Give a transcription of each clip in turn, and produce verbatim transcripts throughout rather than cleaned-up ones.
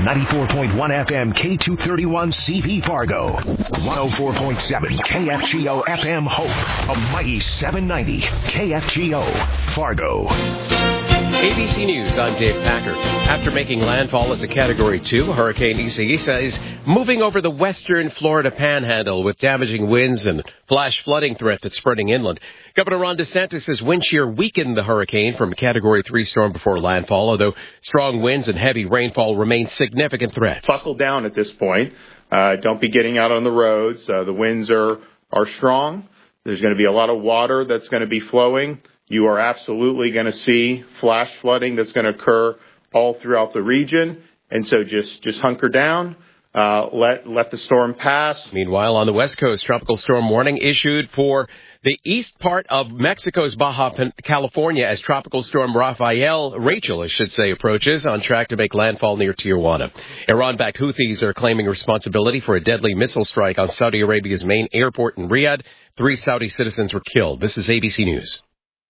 ninety-four point one F M K two thirty-one C V Fargo. one oh four point seven K F G O F M Hope. A mighty seven ninety K F G O Fargo. A B C News, I'm Dave Packer. After making landfall as a Category two, Hurricane Isa Isa is moving over the western Florida panhandle with damaging winds and flash flooding threat that's spreading inland. Governor Ron DeSantis says wind shear weakened the hurricane from a Category three storm before landfall, although strong winds and heavy rainfall remain significant threats. Buckle down at this point. Uh, don't be getting out on the roads. Uh, the winds are, are strong. There's going to be a lot of water that's going to be flowing. You are absolutely going to see flash flooding that's going to occur all throughout the region. And so just, just hunker down. Uh, let, let the storm pass. Meanwhile, on the West Coast, tropical storm warning issued for the east part of Mexico's Baja California as tropical storm Rafael, Rachel, I should say, approaches, on track to make landfall near Tijuana. Iran-backed Houthis are claiming responsibility for a deadly missile strike on Saudi Arabia's main airport in Riyadh. Three Saudi citizens were killed. This is A B C News.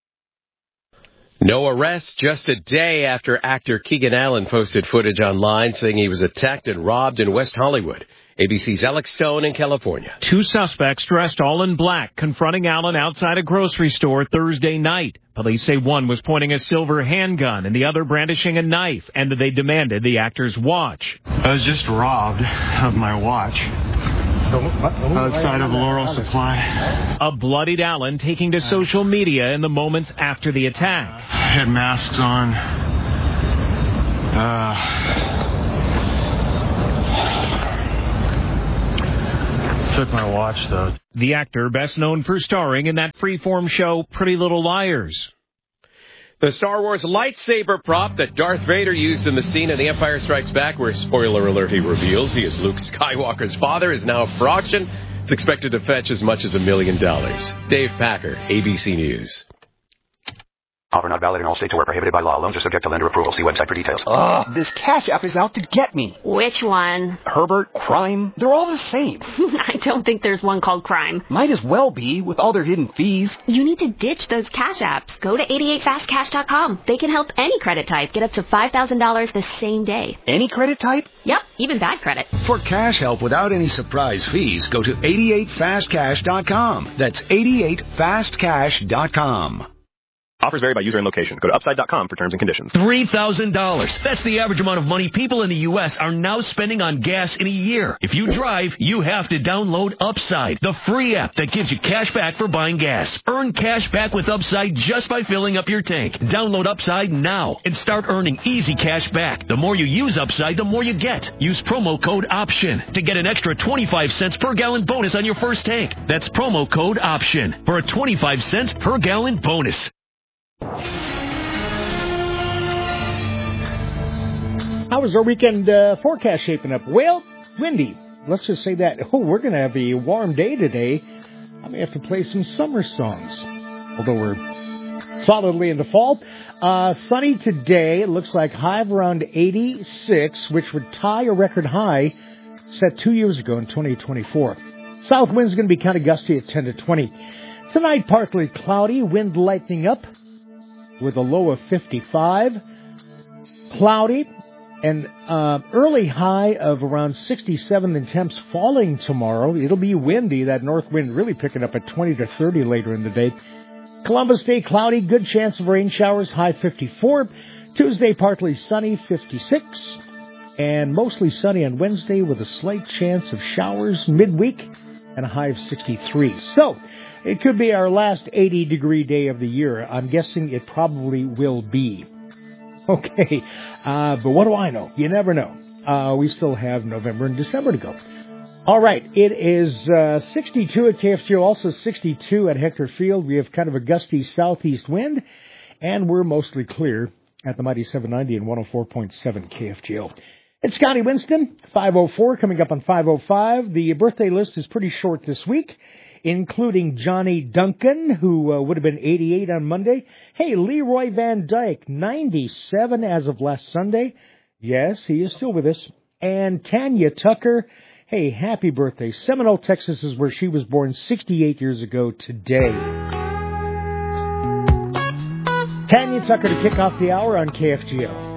No arrest just a day after actor Keegan Allen posted footage online saying he was attacked and robbed in West Hollywood. A B C's Alex Stone in California. Two suspects dressed all in black confronting Allen outside a grocery store Thursday night. Police say one was pointing a silver handgun and the other brandishing a knife, and that they demanded the actor's watch. I was just robbed of my watch outside of Laurel Supply. A bloodied Allen taking to social media in the moments after the attack. I had masks on. Uh, took my watch, though. The actor, best known for starring in that freeform show Pretty Little Liars. The Star Wars lightsaber prop that Darth Vader used in the scene in The Empire Strikes Back, where, spoiler alert, he reveals he is Luke Skywalker's father, is now up for auction. It's expected to fetch as much as a million dollars. Dave Packer, A B C News. Offer not valid in all states or where prohibited by law. Loans are subject to lender approval. See website for details. Ugh, this Cash App is out to get me. Which one? Herbert, Crime, they're all the same. I don't think there's one called Crime. Might as well be, with all their hidden fees. You need to ditch those Cash Apps. Go to eighty-eight fast cash dot com. They can help any credit type get up to five thousand dollars the same day. Any credit type? Yep, even bad credit. For cash help without any surprise fees, go to eighty-eight fast cash dot com. That's eighty-eight fast cash dot com. Offers vary by user and location. Go to upside dot com for terms and conditions. three thousand dollars. That's the average amount of money people in the U S are now spending on gas in a year. If you drive, you have to download Upside, the free app that gives you cash back for buying gas. Earn cash back with Upside just by filling up your tank. Download Upside now and start earning easy cash back. The more you use Upside, the more you get. Use promo code OPTION to get an extra twenty-five cents per gallon bonus on your first tank. That's promo code OPTION for a twenty-five cents per gallon bonus. How is our weekend uh, forecast shaping up? Well, windy. Let's just say that. Oh, we're going to have a warm day today. I may have to play some summer songs, although we're solidly into fall. Uh, sunny today. It looks like high of around eighty-six, which would tie a record high set two years ago in twenty twenty-four. South wind's going to be kind of gusty at ten to twenty. Tonight, partly cloudy, wind lightening up with a low of fifty-five. Cloudy and uh, early high of around sixty-seven, and temps falling tomorrow. It'll be windy, that north wind really picking up at twenty to thirty later in the day. Columbus Day, cloudy, good chance of rain showers, high fifty-four. Tuesday, partly sunny, fifty-six. And mostly sunny on Wednesday with a slight chance of showers midweek and a high of sixty-three. So, it could be our last eighty-degree day of the year. I'm guessing it probably will be. Okay, uh, but what do I know? You never know. Uh, we still have November and December to go. All right, it is uh, sixty-two at K F G O, also sixty-two at Hector Field. We have kind of a gusty southeast wind, and we're mostly clear at the mighty seven ninety and one oh four point seven K F G O. It's Scotty Winston, five oh four, coming up on five oh five. The birthday list is pretty short this week, including Johnny Duncan, who uh, would have been eighty-eight on Monday. Hey, Leroy Van Dyke, ninety-seven as of last Sunday. Yes, he is still with us. And Tanya Tucker, hey, happy birthday. Seminole, Texas is where she was born sixty-eight years ago today. Tanya Tucker to kick off the hour on K F G O.